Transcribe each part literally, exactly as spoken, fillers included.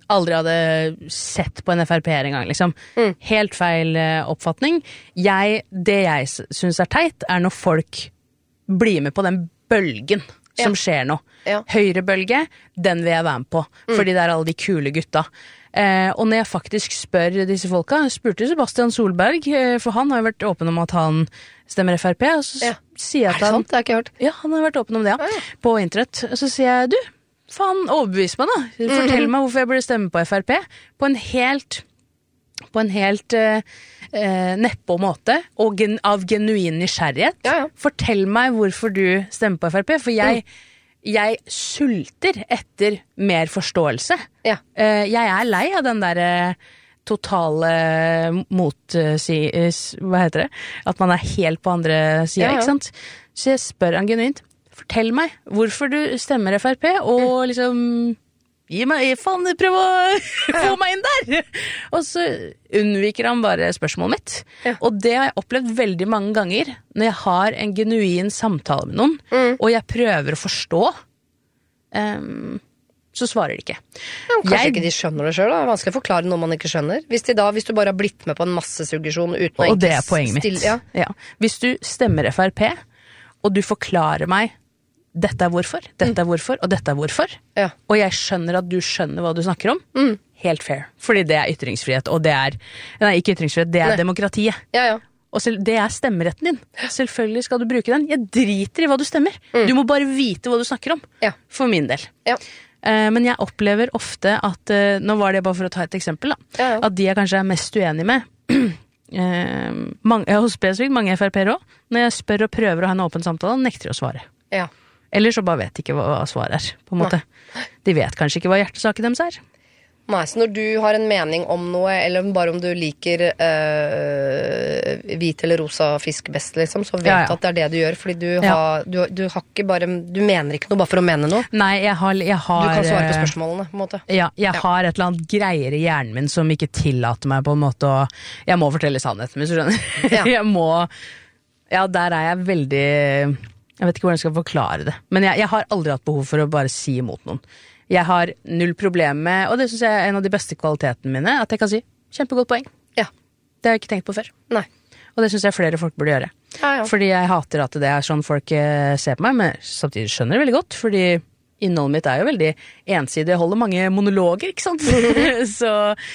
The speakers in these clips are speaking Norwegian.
aldri hadde sett på en F R P-er en gang, liksom. Mm. Helt feil uh, oppfatning. Jeg, det jeg synes er teit, er når folk blir med på den bølgen som ja. Skjer nå. Ja. Høyrebølge, den vil jeg være med på, mm. fordi det er alle de kule gutta. Eh, og når jeg faktisk spør disse folka, jeg spurte Sebastian Solberg, eh, for han har jo vært åpen om at han stemmer F R P, og så ja. Sier jeg at han... Er det sant? Det har jeg ikke hørt. Ja, han har vært åpen om det, ja, ja. På internett. Og så sier jeg, du, faen, overbevis meg da. Fortell mm. meg hvorfor jeg burde stemme på F R P, på en helt... på en helt uh, uh, neppe måte, og gen av genuin nysgjerrighet. Ja, ja. Fortell meg hvorfor du stemmer på F R P, for jeg, mm. jeg sulter etter mer forståelse. Ja. Uh, jeg er lei av den der uh, totale mot, uh, si, uh, hva heter det? At man er helt på andre siden, ja, ja. Ikke sant? Så jeg spør han genuint, fortell meg hvorfor du stemmer F R P, og mm. liksom... Gi meg, faen, prøv å få meg inn der! Og så unnviker han bare spørsmålet mitt. Ja. Og det har jeg opplevd veldig mange ganger når jeg har en genuin samtale med noen, mm. og jeg prøver å forstå, um, så svarer de ikke. Ja, kanskje jeg, ikke de skjønner det selv, da. Det er vanskelig å forklare noe man ikke skjønner. Hvis, de da, hvis du bare har blitt med på en massesuggesjon uten å og det er poenget mitt. Ja. Ja. Hvis du stemmer F R P, og du forklarer meg dette er hvorfor, dette er hvorfor, og dette er hvorfor. Ja. Og jeg skjønner at du skjønner hva du snakker om. Mm. Helt fair. Fordi det er ytringsfrihet, og det er... Nei, ikke ytringsfrihet, det er nei. Demokratiet. Ja, ja. Og selv, det er stemmeretten din. Selvfølgelig skal du bruke den. Jeg driter i hva du stemmer. Mm. Du må bare vite hva du snakker om. Ja. For min del. Ja. Uh, men jeg opplever ofte at... Uh, nå var det bare for å ta et eksempel, da. Ja, ja. At de jeg kanskje er mest uenig med... uh, mange, jeg har spesifikt mange F R P-er også. Når jeg spør og prøver å ha en åpen samtale, nekter å svare. Ja. Eller så bare vet de ikke hva, hva svaret er, på en måte. Nei. De vet kanskje ikke hva hjertesaken deres er. Nei, så når du har en mening om noe, eller bare om du liker øh, hvit eller rosa fisk best, liksom, så vet ja, ja. Du at det er det du gjør, fordi du, ja. har, du, du har ikke bare, du mener ikke noe bare for å mene noe. Nei, jeg har... Jeg har du kan svare på spørsmålene, på en måte. Ja, jeg ja. Har et eller annet greier i hjernen min som ikke tillater meg på en måte å... Jeg må fortelle sannheten, hvis du skjønner. Ja. Jeg må... Ja, der er jeg veldig... Jeg vet ikke hvordan jeg skal forklare det. Men jeg, jeg har aldri hatt behov for å bare si imot noen. Jeg har null problem med, og det synes jeg er en av de beste kvalitetene mine, at jeg kan si, kjempegodt poeng. Ja. Det har jeg ikke tenkt på før. Nei. Og det synes jeg flere folk burde gjøre. Ja, ja. Fordi jeg hater at det er sånn folk eh, ser på meg, men samtidig skjønner det veldig godt, fordi innholdet mitt er jo veldig ensidig. Jeg holder mange monologer, ikke sant? Så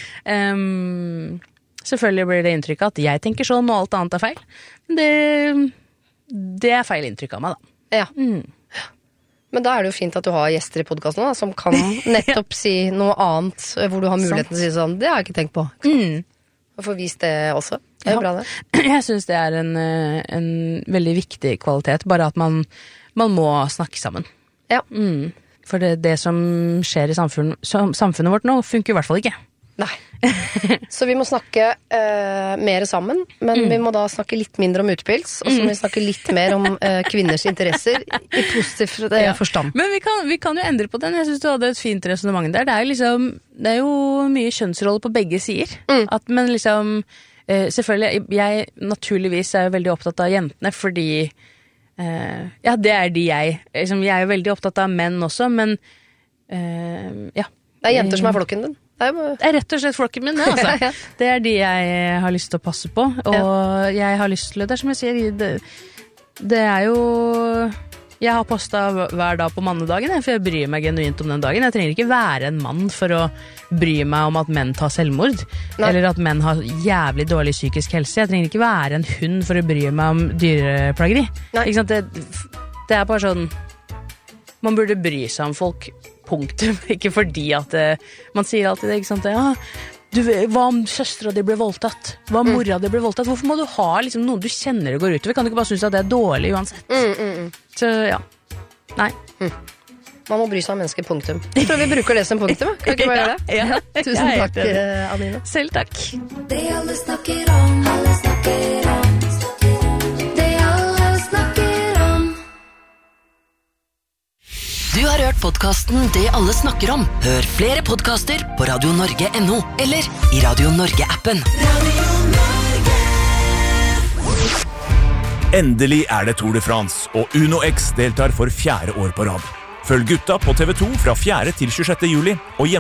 um, selvfølgelig blir det inntrykk at jeg tenker sånn, og alt annet er feil. Men det... Det er feil inntrykk av meg, da. Ja. Mm. Men da er det jo fint at du har gjester i podcasten da, som kan nettopp si noe annet, hvor du har muligheten til å si sånn, det har jeg ikke tenkt på. Mm. Og få vist det også. Det er jo ja. Bra det. Jeg synes det er en, en veldig viktig kvalitet, bare at man, man må snakke sammen. Ja. Mm. For det, det som skjer i samfunn, samfunnet vårt nå, funker i hvert fall ikke. Nei. Så vi må snakke uh, mer sammen, men mm. vi må da snakke litt mindre om utpils, og så må vi snakke litt mer om uh, kvinners interesser i positiv uh, ja. Forstand. Men vi kan, vi kan jo endre på den. Jeg synes du hadde et fint resonemang der. Det er, liksom, det er jo mye kjønnsrolle på begge sider. Mm. At, men liksom, uh, selvfølgelig, jeg naturligvis er jo veldig opptatt av jentene, fordi uh, ja, det er de jeg, liksom, jeg er jo veldig opptatt av menn også, men uh, ja. Det er jenter som er flokken din. Det er rett og slett flokken min, det, altså. Det er de jeg har lyst til å passe på, og ja. Jeg har lyst til det, som jeg sier, det, det er jo... Jeg har postet hver dag på mannedagen, for jeg bryr meg genuint om den dagen. Jeg trenger ikke være en mann for å bry meg om at menn tar selvmord, Nei. Eller at menn har jævlig dårlig psykisk helse. Jeg trenger ikke være en hund for å bry meg om dyreplageri. Ikke sant? Det, det er bare sånn... Man burde bry seg om folk, punktum. Ikke fordi at uh, man sier alltid det, ikke sant? Ja, du, hva om søstera di ble voldtatt? Hva om mora di ble voldtatt? Hvorfor må du ha liksom, noen du kjenner det går utover? Kan du ikke bare synes at det er dårlig uansett? Mm, mm, mm. Så ja. Nei. Mm. Man må bry seg om mennesker, punktum. Jeg tror vi bruker det som punktum. Kan ikke bare gjøre det? Ja, ja. Tusen takk, uh, Anine. Selv takk. Det alle snakker om, alle snakker om. Du har hørt podcasten Det alle snakker om. Hør flere podcaster på radio norge punktum no eller i Radio Norge-appen. Radio Norge. Endelig er det Tour de France, og Uno X deltar for fjerde år på rad. Følg gutta på T V to fra fjerde til tjuesjette juli, og